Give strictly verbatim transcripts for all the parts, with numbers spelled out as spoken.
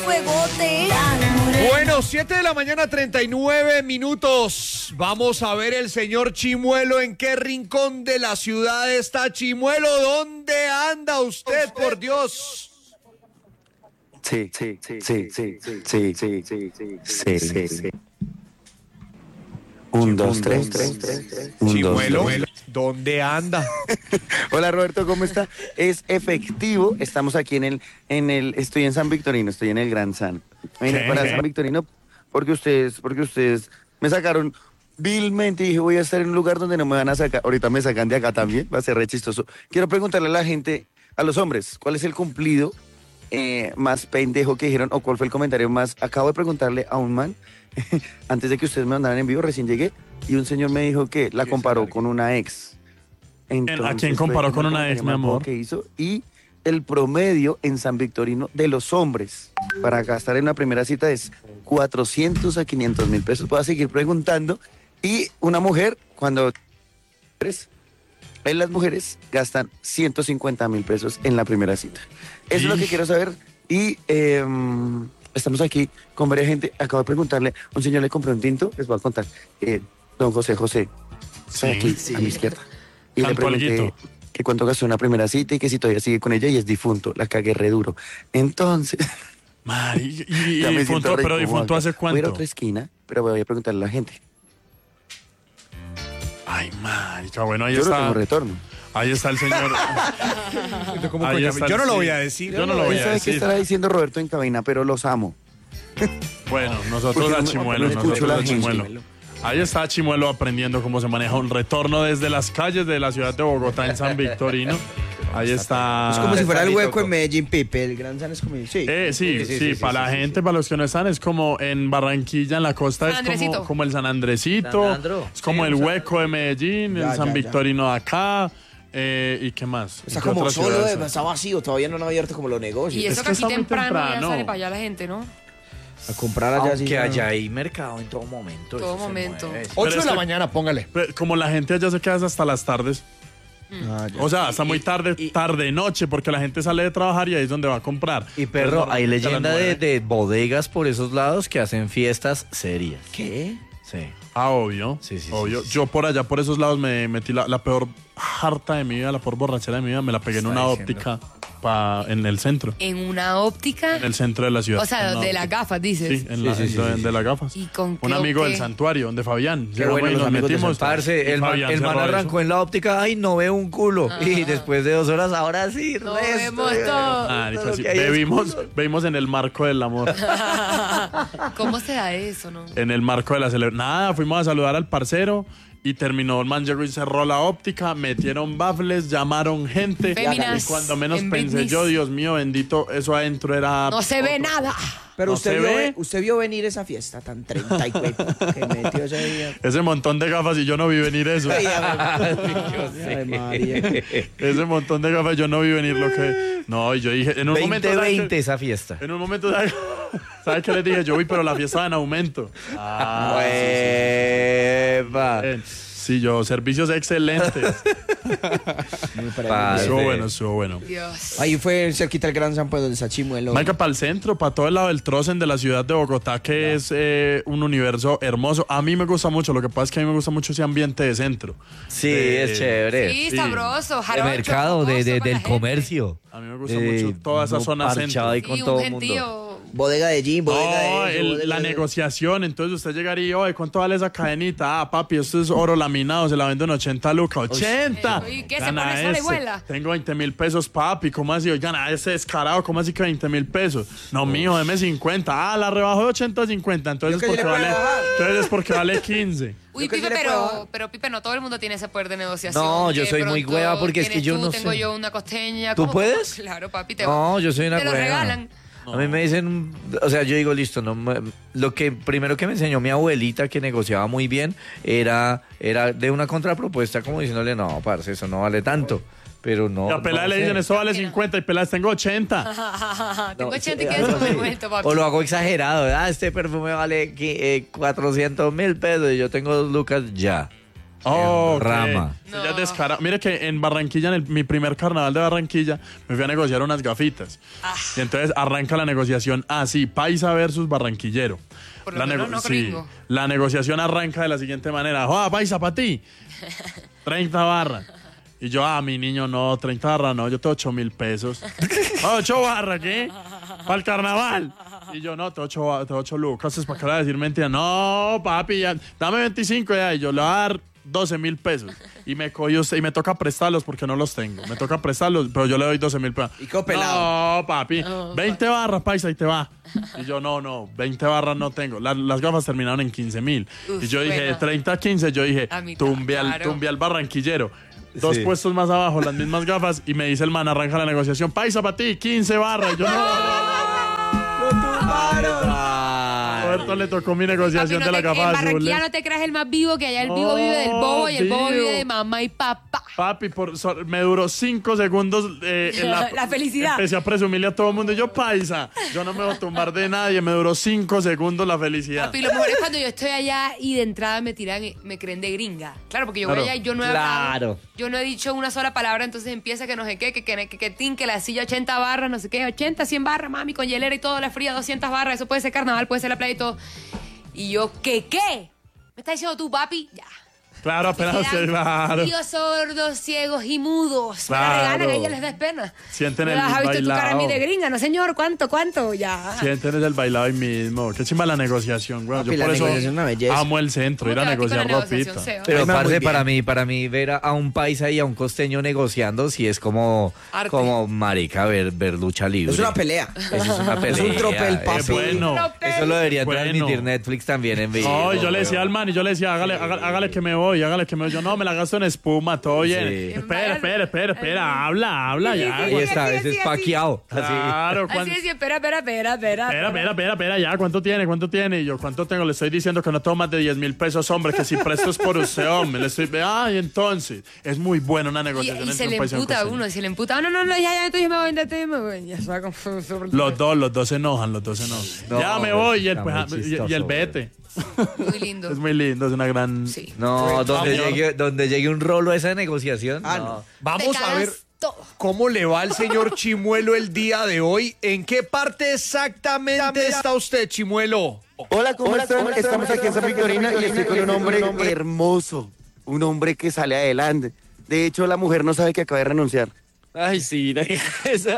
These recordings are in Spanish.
fuegote. Bueno, siete de la mañana, treinta y nueve minutos. Vamos a ver el señor Chimuelo en qué rincón de la ciudad está. Chimuelo, ¿dónde anda usted, por Dios? Sí, sí, sí, sí, sí, sí, sí, sí, sí, sí, sí, sí. Un, dos, tres, tres, tres. Chimuelo, ¿dónde anda? Hola Roberto, ¿cómo está? Es efectivo, estamos aquí en el, en el, estoy en San Victorino, estoy en el Gran San. Vine para San Victorino porque ustedes, porque ustedes me sacaron vilmente y dije voy a estar en un lugar donde no me van a sacar. Ahorita me sacan de acá también, va a ser re chistoso. Quiero preguntarle a la gente, a los hombres, ¿cuál es el cumplido eh, más pendejo que dijeron o cuál fue el comentario más? Acabo de preguntarle a un man antes de que ustedes me mandaran en vivo, recién llegué y un señor me dijo que la comparó con una ex. Entonces, ¿a quién comparó con una ex, mi amor? Que hizo y el promedio en San Victorino de los hombres para gastar en una primera cita es cuatrocientos a quinientos mil pesos. Voy a seguir preguntando. Y una mujer, cuando en las mujeres gastan ciento cincuenta mil pesos en la primera cita. Eso es lo que quiero saber. Y eh, estamos aquí con varias gente. Acabo de preguntarle, un señor le compró un tinto, les voy a contar. Eh, don José José, está aquí sí. a mi izquierda. Y Tanto le pregunté que cuánto gastó una primera cita y que si todavía sigue con ella y es difunto. La cagué re duro. Entonces... Mari, y, y, y difunto, pero difunto ¿hace cuánto? Voy a ir a otra esquina, pero voy a preguntarle a la gente. Ay, marica, bueno, ahí Yo está. no tengo retorno. Ahí está el señor. Ahí está, yo no lo voy a decir. Yo no lo voy a ¿Sabe decir. qué estará diciendo Roberto en cabina? Pero los amo. Bueno, nosotros a Chimuelo, nosotros a Chimuelo. Ahí está Chimuelo aprendiendo cómo se maneja un retorno desde las calles de la ciudad de Bogotá en San Victorino. Ahí está. Es como si fuera el hueco en Medellín, Pipe. El Gran San es como... Sí, eh, sí, sí, sí, sí, sí, para sí, la sí, gente, sí. Para los que no están, es como en Barranquilla, en la costa, es como, como el San Andresito. San es como sí, el hueco de Medellín, ya, el San ya, Victorino ya. De acá. Eh, ¿Y qué más? Está como solo, de, está vacío, todavía no han abierto como los negocios. Y eso es que, que aquí temprano, temprano ya sale para allá la gente, ¿no? A comprar allá. Aunque sí, allá no. hay mercado en todo momento. Todo momento. ocho de la mañana, póngale. Como la gente allá se queda hasta las tardes. Ah, o sea, hasta muy tarde, y, tarde, noche, porque la gente sale de trabajar y ahí es donde va a comprar. Y perro, entonces, hay leyenda de, de bodegas por esos lados que hacen fiestas serias. ¿Qué? Sí. Ah, obvio. Sí, sí, obvio. Sí, sí, Yo sí. por allá, por esos lados, me metí la, la peor harta de mi vida, la peor borrachera de mi vida. Me la pegué en una diciendo? óptica pa, en el centro. ¿En una óptica? En el centro de la ciudad. O sea, de las gafas, dices. Sí, en la, sí, sí, en, sí, de las gafas. ¿Y con Un amigo qué? del santuario, donde Fabián. Qué bueno, y nos metimos. Parce, el man, el man arrancó eso. En la óptica, ay, no veo un culo. Ajá. Y después de dos horas, ahora sí, no resto, vemos todo. Ah, todo sí. Bebimos, bebimos en el marco del amor. ¿Cómo se da eso, no? En el marco de la celebración. Nada, fuimos a saludar al parcero. Y terminó el man llegó y cerró la óptica, metieron baffles, llamaron gente. Féminas, y cuando menos pensé Britney. yo, Dios mío, bendito, eso adentro era... No se ve nada. Pero ¿No usted, se vio, ve? usted vio venir esa fiesta tan treinta y cuatro que metió ese día. Ese montón de gafas y yo no vi venir eso. Ay, Ay, María. Ese montón de gafas yo no vi venir lo que... No, y yo dije, en un momento... veinte veinte esa fiesta. En un momento, ¿sabes, ¿sabes qué les dije? Yo vi, pero la fiesta va en aumento. Ah, eh, Sí, yo, servicios excelentes. Estuvo bueno, estuvo bueno. Dios. Ahí fue cerquita el Gran San, pues, donde está Chimuelo. Marca para el centro, para todo el lado del Trozen de la ciudad de Bogotá, que es eh, un universo hermoso. A mí me gusta mucho, lo que pasa es que a mí me gusta mucho ese ambiente de centro. Sí, de, es chévere. Sí, sí. sabroso, De jarocho, mercado, de, de, del gente. comercio. A mí me gusta eh, mucho toda esa zona centro. Ahí con Sí, todo un el mundo. gentío. Bodega de gin, bodega No, de... Eso, el, bodega la de... negociación, entonces usted llegaría y, oye, ¿cuánto vale esa cadenita? Ah, papi, esto es oro laminado, se la vendo en ochenta lucas. ¡ochenta! ¿Y qué se Gana pone esa ese. leguela? Tengo veinte mil pesos, papi, ¿cómo así? Oigan, a ese descarado, ¿cómo así que veinte mil pesos? No, mijo, deme cincuenta. Ah, la rebajo de ochenta a cincuenta, entonces es porque vale, entonces es porque vale quince. Uy, Pipe, pero, pero Pipe, no todo el mundo tiene ese poder de negociación. No, yo De soy muy pronto hueva porque es que tienes yo tú, no tengo sé. yo una costeña. ¿Tú ¿cómo? puedes? Claro, papi, te No, yo soy una te lo hueva. regalan. A mí me dicen, o sea, yo digo, listo, no, lo que primero que me enseñó mi abuelita, que negociaba muy bien, era, era de una contrapropuesta, como diciéndole, no, parce, eso no vale tanto. Pero no. Y a Pelá no le sé. dicen, esto vale cincuenta y Pelá, tengo ochenta. Tengo No, ochenta y sí, quieres algo comer así. vuelto, papi. O lo hago exagerado, ah, este perfume vale eh, cuatrocientos mil pesos y yo tengo dos lucas ya. Oh, okay. Rama. No. Ya descara... Mire que en Barranquilla, en el, mi primer carnaval de Barranquilla, me fui a negociar unas gafitas. Ah. Y entonces arranca la negociación así, paisa versus barranquillero. Por lo la, menos nego... no sí. La negociación arranca de la siguiente manera. ¡Joda, paisa, para ti! treinta barras. Y yo, ah, mi niño, no, treinta barras no, yo tengo ocho mil pesos. ¿ocho barras qué? ¿Para el carnaval? Y yo, no, te ocho, te ocho lucas, es para que le voy a decir mentira. No, papi, ya, dame veinticinco ya. Y yo le voy a dar doce mil pesos. Y me cogió usted, y me toca prestarlos porque no los tengo. Me toca prestarlos, pero yo le doy doce mil pesos. ¿Y qué pelado? No, papi, oh, veinte barras, paisa, y te va. Y yo, no, no, veinte barras no tengo. La, las gafas terminaron en quince mil. Y yo dije, bueno. treinta a quince, yo dije, tumbe al, claro. tumbe al barranquillero. Dos sí. puestos más abajo, las mismas gafas. Y me dice el man, arranca la negociación. Paisa para ti, quince barras. Y yo, no. Roberto le tocó mi negociación Papi, no de la te, gafa en azul. Barranquilla no te creas el más vivo, que allá el vivo oh, vive del bobo y el bobo vive de mamá y papá. Papi, por, so, me duró cinco segundos eh, en la, la felicidad. Empecé a presumirle a todo el mundo. Y yo, paisa, yo no me voy a tumbar de nadie. Me duró cinco segundos la felicidad. Papi, lo mejor es cuando yo estoy allá y de entrada me tiran, me creen de gringa. Claro, porque yo claro. voy allá y yo no he claro. hablado. Yo no he dicho una sola palabra, entonces empieza que no sé qué, que que, que, que, tin, que la silla ochenta barras, no sé qué, ochenta, cien barras, mami, con hielera y todo, la fría, doscientas barras. Eso puede ser carnaval, puede ser la playa y todo. Y yo, ¿qué, qué? ¿Me estás diciendo tú, papi? Ya. Claro, apenas se claro. Tíos sordos, ciegos y mudos. Claro. Me la regalan, a ellos les da pena. Sienten el ¿Has visto bailado. tu cara a mí de gringa? No, señor, ¿cuánto, cuánto? Ya. Sienten el bailado ahí mismo. Qué chimba la negociación, güey. Yo Papi, por la eso negociación es una belleza. amo el centro, ir a negociar ropita. Pero, Ay, parce, muy para bien. mí, para mí, ver a, a un paisa y a un costeño negociando, sí es como, Arte. como marica, ver, ver lucha libre. Es una pelea. Eso es una pelea. Es un tropel, papi. Eso, bueno. eso lo debería Bueno. transmitir Netflix también en vivo. No, y yo le weón. decía al man, y yo le decía, hágale, hágale, hágale que me voy, hágale que me voy. Yo, no, me la gasto en espuma, todo bien. Sí. Espera, espera, espera, espera, habla, habla Sí, ya. sí, Ahí sí, está, así, ese así, es paqueado. Así. Claro, Así es, sí, espera, espera, espera, espera. Espera, espera, espera, espera, ya, ¿cuánto tiene? ¿Cuánto tiene? Y yo, ¿cuánto tengo? Le estoy diciendo que no tengo más de diez mil pesos, hombre, que si presto es por usted, hombre. Le estoy, ay, entonces, es muy buena una Y, negociación y entre se un le paisa y un emputa a costeño. uno, se le emputa. No, no, no, ya, ya, entonces yo me voy, entonces yo me voy. Ya se va con... Los dos, los dos se enojan, los dos se enojan. No, ya me hombre, voy y el, está pues, muy ah, y- chistoso, y el güey. vete. Muy lindo. Es muy lindo, es una gran... Sí. No, donde Vamos. llegue, donde llegue un rolo a esa negociación. Ah, no. no. Vamos Te a ver cagas todo. cómo le va al señor Chimuelo el día de hoy. ¿En qué parte exactamente está usted, Chimuelo? Hola, ¿cómo están? Estamos aquí en San Victorino y estoy con un hombre hermoso, un hombre que sale adelante. De hecho, la mujer no sabe que acaba de renunciar. Ay, sí, no digas eso.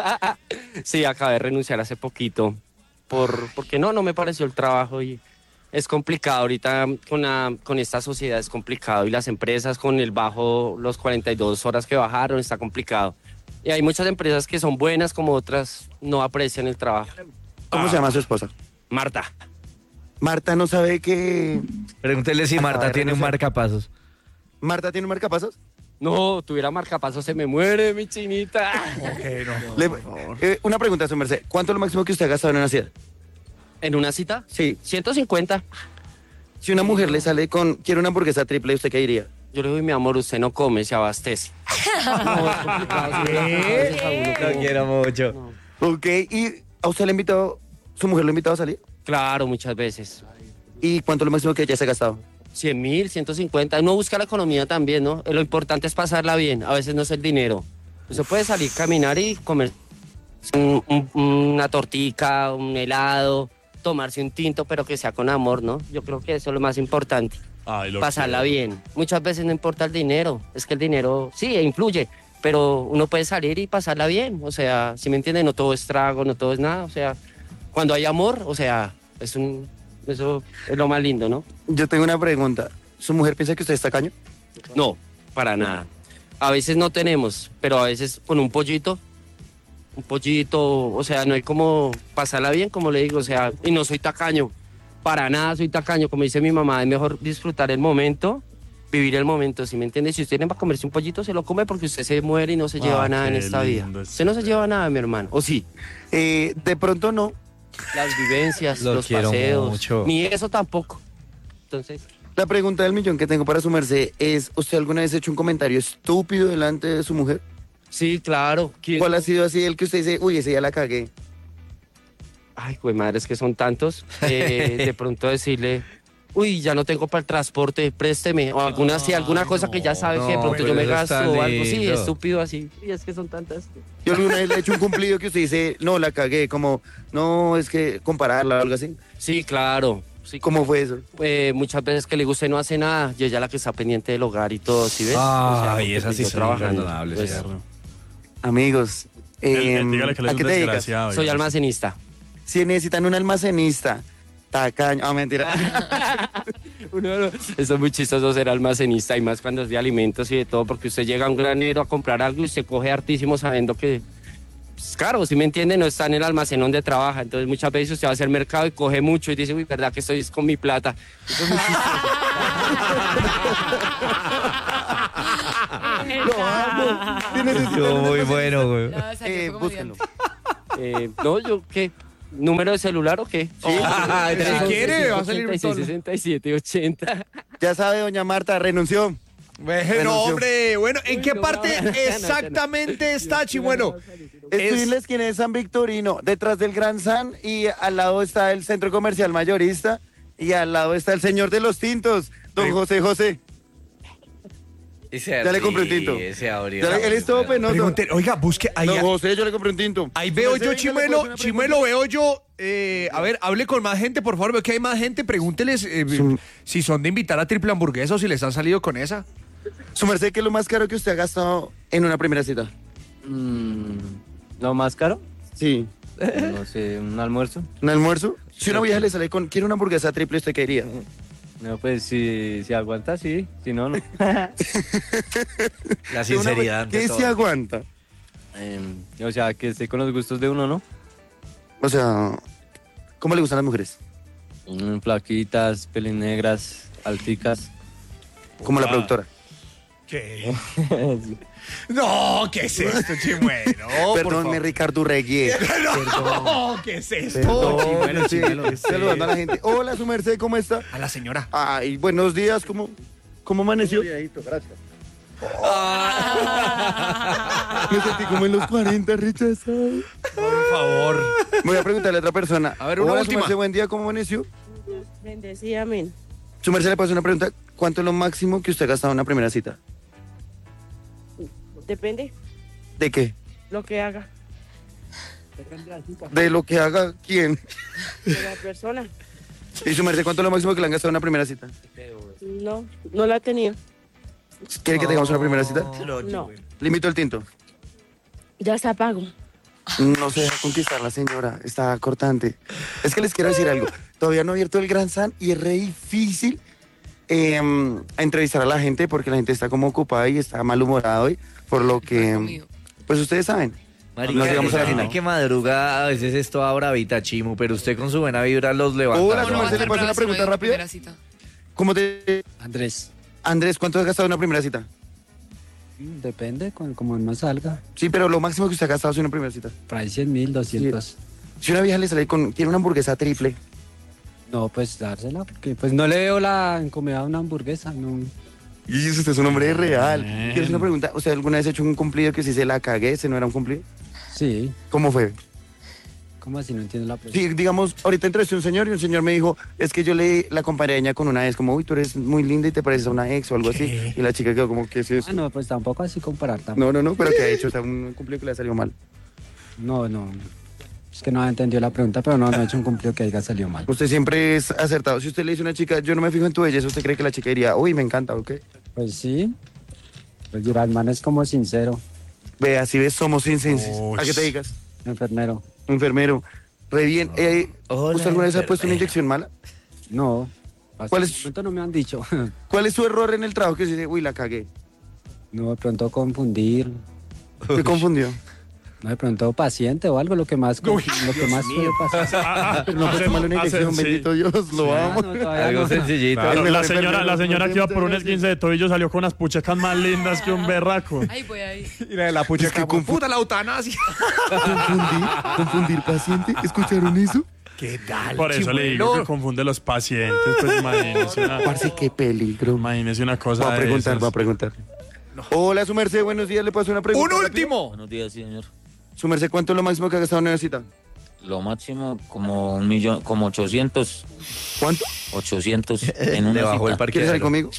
Sí, acabé de renunciar hace poquito. Por, porque no, no me pareció el trabajo y es complicado. Ahorita con, la, con esta sociedad es complicado y las empresas con el bajo, los cuarenta y dos horas que bajaron, está complicado. Y hay muchas empresas que son buenas como otras no aprecian el trabajo. ¿Cómo se llama su esposa? Marta. Marta no sabe que... Pregúntele si Acaba Marta de tiene un renunciar. marcapasos. ¿Marta tiene un marcapasos? No, tuviera marcapaso se me muere, mi chinita. Le- eh, una pregunta, su merced. ¿Cuánto es lo máximo que usted ha gastado en una cita? ¿En una cita? Sí. ciento cincuenta. Si una mujer le sale con... quiere una hamburguesa triple, ¿usted qué diría? Yo le digo, mi amor, usted no come, se abastece. No, es complicado. sí, ¿Qué? a uno Lo como- quiero mucho. No. Ok, ¿y a usted le ha invitado... su mujer lo ha invitado a salir? Claro, muchas veces. ¿Y cuánto es lo máximo que ella se ha gastado? cien mil, ciento cincuenta. Uno busca la economía también, ¿no? Lo importante es pasarla bien. A veces no es el dinero. Usted puede salir, caminar y comer un- un- una tortica, un helado, tomarse un tinto, pero que sea con amor, ¿no? Yo creo que eso es lo más importante. Ay, lo Pasarla quiero. bien. Muchas veces no importa el dinero. Es que el dinero sí influye, pero uno puede salir y pasarla bien. O sea, si me entienden, no todo es trago, no todo es nada. O sea, cuando hay amor, o sea, es un, eso es lo más lindo, ¿no? Yo tengo una pregunta. ¿Su mujer piensa que usted es tacaño? No, para nada. A veces no tenemos, pero a veces con un pollito, un pollito, o sea, no hay como pasarla bien, como le digo, o sea, y no soy tacaño, para nada soy tacaño, como dice mi mamá, es mejor disfrutar el momento, vivir el momento, ¿sí me entiende? Si usted tiene para comerse un pollito, se lo come porque usted se muere y no se Ah, lleva nada en qué esta vida. lindo es Usted no se lleva nada, mi hermano, o sí, Eh, de pronto no. las vivencias, Lo los quiero paseos, mucho. ni eso tampoco. Entonces, La pregunta del millón que tengo para su merced es, ¿usted alguna vez ha hecho un comentario estúpido delante de su mujer? sí, claro. ¿quién- ¿Cuál ha sido así el que usted dice, uy, ese ya la cagué? Ay, güey, madre, es que son tantos. Eh, de pronto decirle, uy, ya no tengo para el transporte, présteme, o alguna, sí, alguna cosa que ya sabe no, que de pronto yo me gasto o algo, sí, estúpido así, y es que son tantas. Yo alguna vez le he hecho un cumplido que usted dice, no, la cagué, como, no, es que compararla o algo así. Sí, claro. Sí, ¿Cómo fue eso? Eh, muchas veces que le gusta y no hace nada, y ella es la que está pendiente del hogar y todo, ¿sí ves? Ah, o sea, y esas sí son trabajando. Pues, amigos, eh, dígale que ¿a qué te dedicas? Soy almacenista. Si necesitan un almacenista, tacaño, ah, mentira. Uno, no, eso es muy chistoso ser almacenista, y más cuando es de alimentos y de todo, porque usted llega a un granero a comprar algo y usted coge hartísimo sabiendo que, pues, claro, si me entiende, no está en el almacén donde trabaja. Entonces muchas veces usted va a hacer mercado y coge mucho y dice, uy, verdad que estoy con mi plata. Eso es muy chistoso. Lo amo. Estuvo muy bueno, güey. No, Eh, búsquenlo. Eh, no, yo, ¿qué? ¿Número de celular o qué? Sí. Ah, si quiere, va a salir ochenta y seis, solo. sesenta y siete, ochenta. Ya sabe, doña Marta, renunció. Bueno, Renunció. hombre, bueno, ¿en Uy, qué no, parte no, no, exactamente está Chimuelo? Estoy en la esquina de San Victorino, detrás del Gran San, y al lado está el centro comercial mayorista, y al lado está el señor de los tintos, don José José. Ese, Ya le compré un tinto. Ese abrió. Ya le- él es todo penoso. Pregunte, oiga, busque ahí. Don José, yo le compré un tinto. Ahí veo José, yo, venga, le puedo hacer Chimuelo, una Chimuelo, veo yo. eh, a ver, hable con más gente, por favor. Veo que hay más gente. Pregúnteles eh, si son de invitar a triple hamburguesa o si les han salido con esa. pregunta. Su merced, ¿qué es lo más caro que usted ha gastado en una primera cita? Mm, ¿Lo más caro? Sí. No sé, un almuerzo. ¿Un almuerzo? Si una vieja le sale con, quiero una hamburguesa triple, ¿usted qué diría? No, pues si, si aguanta, sí. Si no, no. La sinceridad. ante ¿Qué todo. se aguanta? Em, o sea, que esté con los gustos de uno, ¿no? O sea, ¿cómo le gustan las mujeres? Mm, flaquitas, pelis negras, alticas. Como la Ah. productora. ¿Qué? No, ¿qué es esto, Chimuelo? por Perdónme, favor. Ricardo Reguier. No, ¿qué es esto? Perdón, sí, saludando a la gente. Hola, su merced, ¿cómo está? A la señora. Ay, buenos días, ¿cómo, cómo amaneció? Gracias. Me sentí como en los cuarenta, rechazado. Por favor. Voy a preguntarle a otra persona. A ver, una Hola, última. Su merced, buen día, ¿cómo amaneció? Bendecida, amén. Su merced, le puedo hacer una pregunta. ¿Cuánto es lo máximo que usted ha gastado en una primera cita? Depende ¿De qué? lo que haga De lo que haga quién. de la persona. Y su merced, ¿cuánto es lo máximo que le han gastado en una primera cita? No, no la he tenido. ¿Quiere que tengamos una primera cita? No, Le invito el tinto. ya está pago. No se deja conquistar la señora, está cortante. Es que les quiero decir algo. Todavía no he abierto el Gran San y es re difícil eh, entrevistar a la gente porque la gente está como ocupada y está malhumorada hoy. Por lo que, pues ustedes saben. Marica, Nos llegamos a la esa gente final. que madruga a veces es toda bravita, Chimu, pero usted con su buena vibra los levanta. Hola, ¿no? su merced, ¿le puedo hacer una pregunta rápida? ¿Cómo te... Andrés, Andrés, ¿cuánto has gastado en una primera cita? depende, con, como no salga. Sí, pero lo máximo que usted ha gastado en una primera cita. Por ahí cien mil, doscientos. Si una vieja le sale con, quiere una hamburguesa triple. No, pues dársela, porque pues no le veo la incomodidad a una hamburguesa. No. Y usted es un hombre real. Quiero hacer una pregunta. ¿Usted alguna vez ha hecho un cumplido que si se la cagué, ese no era un cumplido? Sí, ¿Cómo fue? ¿cómo así? No entiendo la pregunta. Sí, digamos, ahorita entrevisté a un señor y un señor me dijo, es que yo le la comparé a ella con una ex, como, uy, tú eres muy linda y te pareces a una ex o algo así. Y la chica quedó como, ¿qué es eso? Ah, no, pues tampoco así comparar. Tampoco. No, no, no, pero ¿qué ha hecho? O sea, un cumplido que le ha salido mal. No, no. Es que no ha entendido la pregunta, pero no, no he hecho un cumplido que haya salido mal. Usted siempre es acertado. Si usted le dice a una chica, yo no me fijo en tu belleza, ¿usted cree que la chica diría, uy, me encanta, o qué? Pues sí. Pues el man es como sincero, Ve, así ves, somos insensis. Uy. ¿A qué te digas? enfermero. Enfermero. Re bien. Eh, Hola, ¿Usted alguna vez ha puesto una enfermero. inyección mala? No. Hasta ¿Cuál el es? momento no me han dicho. ¿Cuál es su error en el trabajo que se dice, uy, la cagué? No, de pronto confundir. Me confundió. No, de pronto paciente o algo, lo que más, lo que más puede pasar. Pero no fue tomar una inyección, sí. bendito Dios, lo Ah, amo. no, todavía Algo no. sencillito. Claro, El la mejor señora, enfermero, la señora que iba por un muchas esguince de tobillo salió con unas puchecas más lindas que un berraco. Ay, pues ahí. Y la de la pucha Es que que confu- puta la eutanasia. ¿Confundir? ¿Confundir paciente? ¿Escucharon eso? ¿Qué tal, Por eso le digo que confunde los pacientes. Pues imagínese una, Parce, qué peligro. imagínese una cosa Va a de preguntar, esas. va a preguntar. Hola, su merced, buenos días, ¿le puedo hacer una pregunta? ¡Un rápido? último! Buenos días, señor. Su merced, ¿cuánto es lo máximo que ha gastado en una cita? Lo máximo como un millón, como ochocientos. ¿Cuánto? ochocientos en una Debajo cita. del parque. ¿Quieres salir conmigo?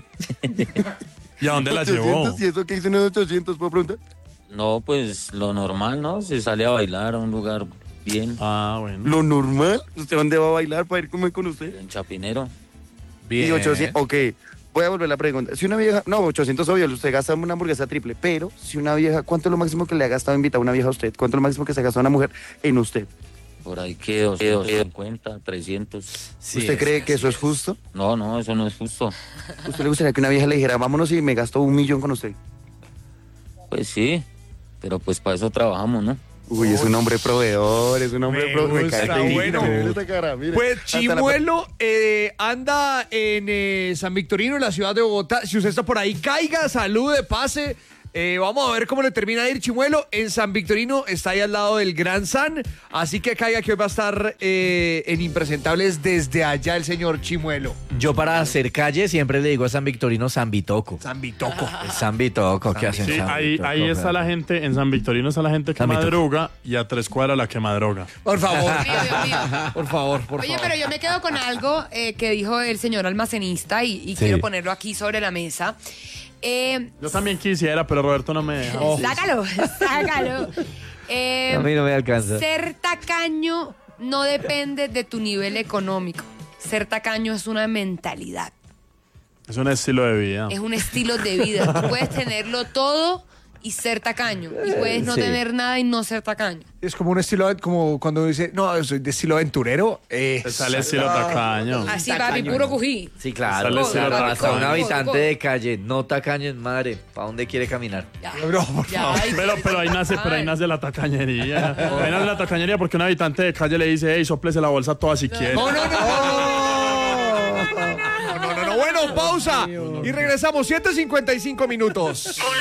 ¿Y a dónde la llevó? ochocientos, ¿y eso qué dicen los ochocientos? ¿Puedo preguntar? No, pues lo normal, ¿no? Se sale a bailar a un lugar bien. Ah, bueno. ¿Lo normal? ¿Usted dónde va a bailar para ir a comer con usted? En Chapinero. Bien. Y ochocientos, ok. Voy a volver a la pregunta. Si una vieja, no, ochocientos obvio, usted gasta una hamburguesa triple, pero si una vieja, ¿cuánto es lo máximo que le ha gastado invitar una vieja a usted? ¿Cuánto es lo máximo que se ha gastado una mujer en usted? Por ahí que doscientos cincuenta, trescientos. Sí, ¿Usted es- cree que eso es justo? No, no, eso no es justo. ¿Usted le gustaría que una vieja le dijera, vámonos y me gasto un millón con usted? Pues sí, pero pues para eso trabajamos, ¿no? Uy, es un hombre proveedor, es un hombre Me proveedor. gusta, cae bueno. increíble esta cara, mire. Pues Hasta la- Chimuelo eh, anda en eh, San Victorino, en la ciudad de Bogotá. Si usted está por ahí, caiga, salude, pase. Eh, vamos a ver cómo le termina de ir Chimuelo. En San Victorino está ahí al lado del Gran San. Así que caiga que hoy va a estar eh, en Impresentables desde allá el señor Chimuelo. Yo para hacer calle siempre le digo a San Victorino San Bitoco. San Vitoco. Es San Bitoco, ¿qué hacen? Sí, San ahí, Bitoco, ahí está pero- la gente, en San Victorino está la gente que San Vitoco. madruga y a tres cuadras la que madroga. Por favor. Dios mío, Dios mío. Por favor, por Oye, favor. pero yo me quedo con algo eh, que dijo el señor almacenista y, y Sí. quiero ponerlo aquí sobre la mesa. Eh, Yo también quisiera, pero Roberto no me deja. Sácalo, sácalo. Eh, A mí no me alcanza. Ser tacaño no depende de tu nivel económico. Ser tacaño es una mentalidad, Es un estilo de vida. es un estilo de vida. Tú puedes tenerlo todo y ser tacaño. Y puedes no Sí. tener nada y no ser tacaño. Es como un estilo, como cuando dice, no, soy de estilo aventurero. Eh, Te sale estilo tacaño. Así, papi, puro cují. Sí, claro. Sale Hasta cero hasta tacaño. un habitante de calle, no tacaño en madre. ¿Para dónde quiere caminar? Ya. No, por Ya, favor. ay, Pero, pero ahí nace, pero ahí nace la tacañería. Ahí nace la tacañería porque un habitante de calle le dice, hey, soplese la bolsa toda si quiere. No, no, no. No, no, no, no. Bueno, pausa. Y regresamos. siete cincuenta y cinco minutos.